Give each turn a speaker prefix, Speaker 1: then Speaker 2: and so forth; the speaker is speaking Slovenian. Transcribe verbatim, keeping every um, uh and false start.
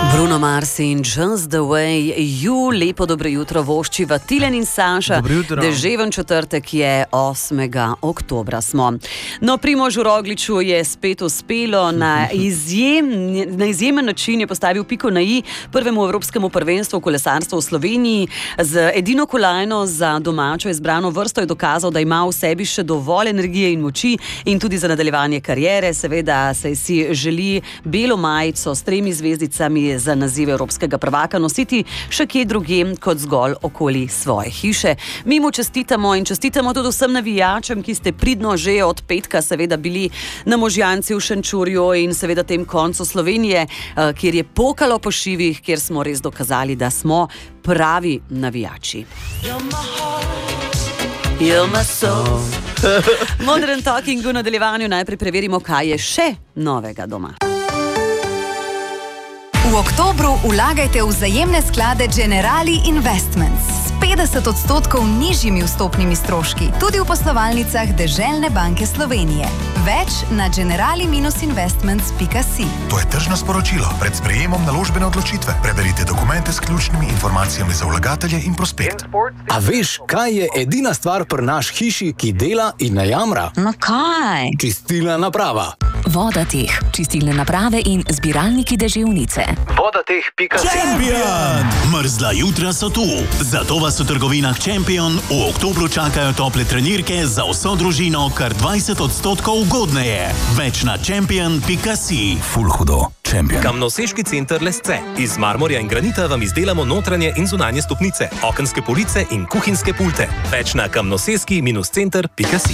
Speaker 1: Bruno Mars in Just the Way You, lepo dobro jutro voščiva Tilen in Saša. Deževen četrtek je osmega oktobra smo. No, Primožu Rogliču je spet uspelo, na, izjem, na izjemen način je postavil piko na i prvemu evropskemu prvenstvu v kolesarstvu v Sloveniji. Z edino kolajno za domačo izbrano vrsto je dokazal, da ima v sebi še dovolj energije in moči in tudi za nadaljevanje kariere. Seveda se si želi belo majico s tremi zvezdicami za naziv evropskega prvaka nositi še kje drugem kot zgolj okoli svoje hiše. Mi mu čestitamo in čestitamo tudi vsem navijačem, ki ste pridno že od petka seveda bili na Možjanci v Šenčurju in seveda tem koncu Slovenije, kjer je pokalo po šivih, kjer smo res dokazali, da smo pravi navijači. Modern Talking v nadaljevanju najprej preverimo, kaj je še novega doma.
Speaker 2: V oktobru vlagajte v vzajemne sklade Generali Investments s petdeset odstotkov nižjimi vstopnimi stroški, tudi v poslovalnicah Deželne banke Slovenije. Več na generali investments pika si.
Speaker 3: To je tržno sporočilo. Pred sprejemom naložbene odločitve preverite dokumente s ključnimi informacijami za vlagatelje in prospekt.
Speaker 4: A veš, kaj je edina stvar pri naš hiši, ki dela in ne jamra?
Speaker 5: No kaj?
Speaker 4: Čistilna naprava.
Speaker 5: Vodateh, čistilne naprave in zbiralniki deževnice.
Speaker 4: Vodateh pika si.
Speaker 6: Champion! Mrzla jutra so tu. Zato vas v trgovinah Champion v oktobru čakajo tople trenirke za vso družino kar dvajset odstotkov ugodneje. Več na champion pika si.
Speaker 3: Ful hudo. Champion.
Speaker 7: Kamnoseški center Lesce. Iz marmorja in granita vam izdelamo notranje in zunanje stopnice, okenske police in kuhinjske pulte. Več na kamnoseski center pika si.